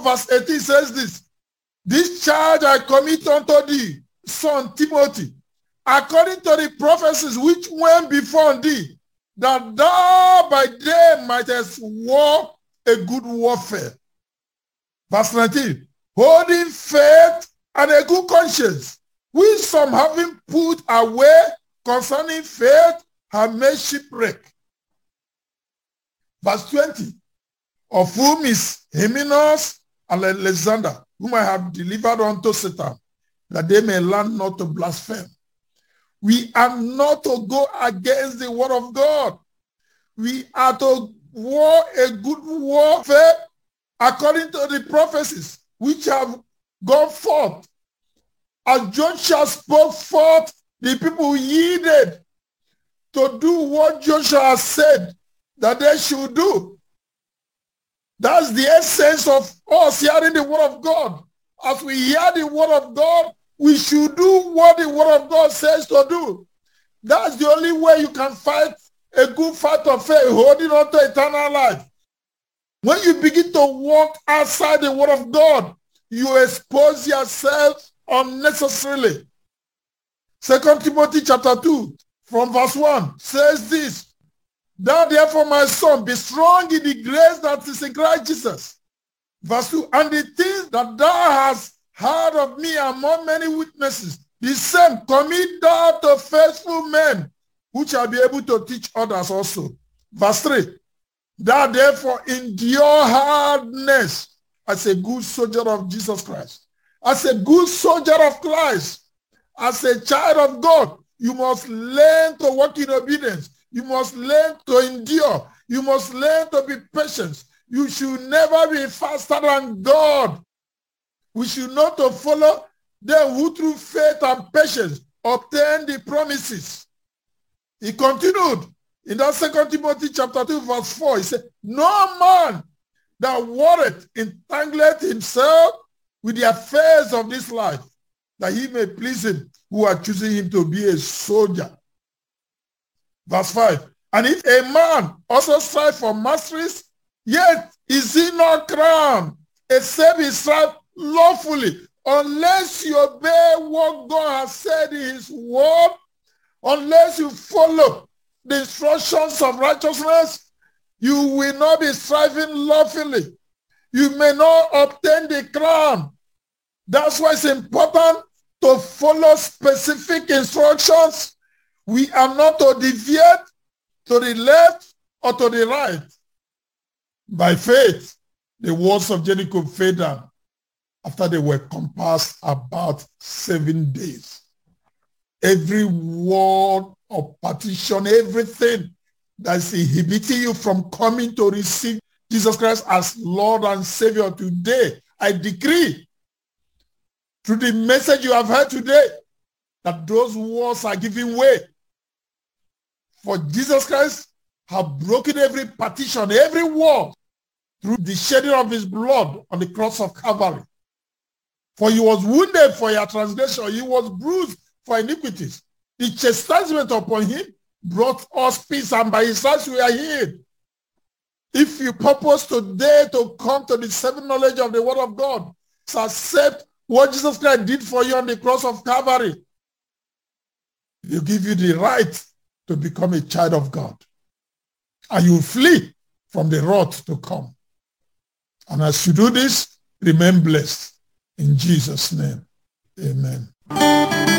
verse 18 says this. This charge I commit unto thee, son Timothy, according to the prophecies which went before thee, that thou by them mightest war a good warfare. Verse 19, holding faith and a good conscience, which some having put away concerning faith have made shipwreck. Verse 20, of whom is Hymenaeus and Alexander, whom I have delivered unto Satan, that they may learn not to blaspheme. We are not to go against the word of God. We are to war a good warfare according to the prophecies which have gone forth. As Joshua spoke forth, the people yielded to do what Joshua said that they should do. That's the essence of us hearing the word of God. As we hear the word of God, we should do what the word of God says to do. That's the only way you can fight a good fight of faith, holding on to eternal life. When you begin to walk outside the word of God, you expose yourself unnecessarily. 2 Timothy chapter 2 from verse 1 says this. Thou therefore, my son, be strong in the grace that is in Christ Jesus. Verse 2, and the things that thou hast heard of me among many witnesses, the same commit thou to faithful men, who shall be able to teach others also. Verse 3, thou therefore endure hardness as a good soldier of Jesus Christ. As a good soldier of Christ, as a child of God, you must learn to walk in obedience. You must learn to endure. You must learn to be patient. You should never be faster than God. We should not to follow them who through faith and patience obtain the promises. He continued in that 2 Timothy chapter 2 verse 4. He said, no man that worrieth entangleth himself with the affairs of this life, that he may please him who are choosing him to be a soldier. Verse 5, and if a man also strive for masteries, yet is he not crowned, except he strive lawfully, unless you obey what God has said in his word, unless you follow the instructions of righteousness, you will not be striving lawfully. You may not obtain the crown. That's why it's important to follow specific instructions. We are not to deviate to the left or to the right. By faith, the walls of Jericho fell down after they were compassed about 7 days. Every word of partition, everything that's inhibiting you from coming to receive Jesus Christ as Lord and Savior today, I decree through the message you have heard today that those walls are giving way. For Jesus Christ have broken every partition, every wall through the shedding of his blood on the cross of Calvary. For he was wounded for your transgression, he was bruised for iniquities. The chastisement upon him brought us peace, and by his stripes we are healed. If you purpose today to come to the saving knowledge of the word of God, to accept what Jesus Christ did for you on the cross of Calvary, he'll give you the right to become a child of God. And you flee from the wrath to come. And as you do this, remain blessed. In Jesus' name, amen.